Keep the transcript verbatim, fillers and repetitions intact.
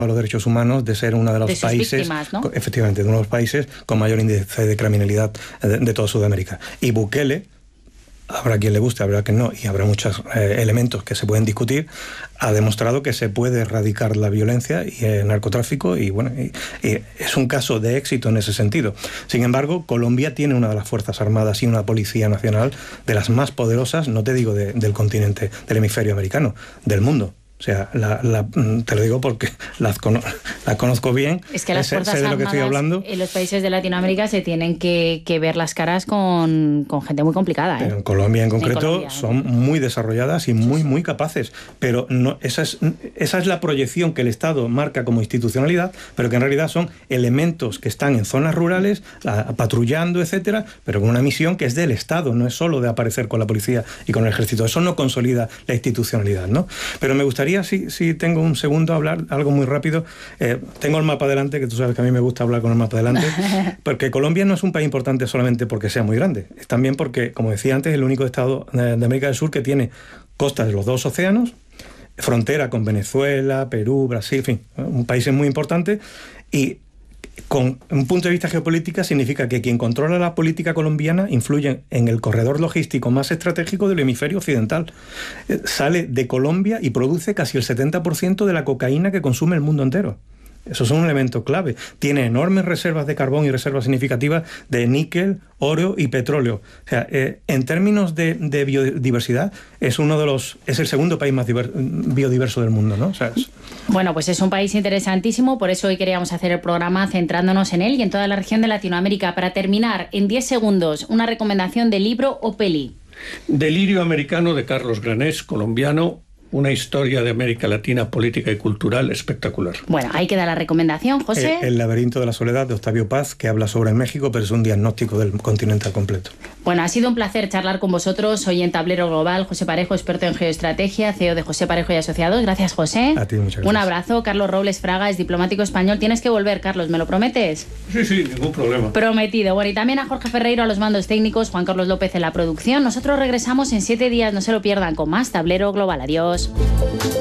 a los derechos humanos de ser uno de los de sus países, víctimas, ¿no? efectivamente, de uno de los países con mayor índice de criminalidad de, de toda Sudamérica. Y Bukele, habrá quien le guste, habrá quien no, y habrá muchos eh, elementos que se pueden discutir, ha demostrado que se puede erradicar la violencia y el narcotráfico, y bueno, y, y es un caso de éxito en ese sentido. Sin embargo, Colombia tiene una de las Fuerzas Armadas y una Policía Nacional de las más poderosas, no te digo de, del continente, del hemisferio americano, del mundo. O sea, la, la, te lo digo porque las cono la conozco bien. Es que las sé, Fuerzas sé de lo que estoy hablando. En los países de Latinoamérica se tienen que, que ver las caras con, con gente muy complicada, ¿eh? Pero en Colombia en concreto en Colombia, son muy desarrolladas y muy, muy capaces. Pero no, esa, es, esa es la proyección que el Estado marca como institucionalidad, pero que en realidad son elementos que están en zonas rurales, a, patrullando, etcétera, pero con una misión que es del Estado, no es solo de aparecer con la policía y con el ejército. Eso no consolida la institucionalidad, ¿no? Pero me gustaría Si, si tengo un segundo a hablar algo muy rápido. Eh, tengo el mapa delante, que tú sabes que a mí me gusta hablar con el mapa delante, porque Colombia no es un país importante solamente porque sea muy grande, es también porque, como decía antes, es el único estado de, de América del Sur que tiene costas de los dos océanos, frontera con Venezuela, Perú, Brasil, en fin, un país muy importante, y con un punto de vista geopolítico significa que quien controla la política colombiana influye en el corredor logístico más estratégico del hemisferio occidental. Eh, sale de Colombia y produce casi el setenta por ciento de la cocaína que consume el mundo entero. Eso es un elemento clave. Tiene enormes reservas de carbón y reservas significativas de níquel, oro y petróleo. O sea, eh, en términos de, de biodiversidad, es uno de los, es el segundo país más diver, biodiverso del mundo, ¿no? O sea, es... Bueno, pues es un país interesantísimo, por eso hoy queríamos hacer el programa centrándonos en él y en toda la región de Latinoamérica. Para terminar, en diez segundos, una recomendación de libro o peli. Delirio americano, de Carlos Granés, colombiano. Una historia de América Latina, política y cultural espectacular. Bueno, ahí queda la recomendación, José. El, el laberinto de la soledad, de Octavio Paz, que habla sobre México, pero es un diagnóstico del continente al completo. Bueno, ha sido un placer charlar con vosotros hoy en Tablero Global. José Parejo, experto en geoestrategia, C E O de José Parejo y Asociados. Gracias, José. A ti, muchas gracias. Un abrazo. Carlos Robles Fraga es diplomático español. Tienes que volver, Carlos, ¿me lo prometes? Sí, sí, ningún problema. Prometido. Bueno, y también a Jorge Ferreiro a los mandos técnicos, Juan Carlos López en la producción. Nosotros regresamos en siete días, no se lo pierdan, con más Tablero Global. Adiós.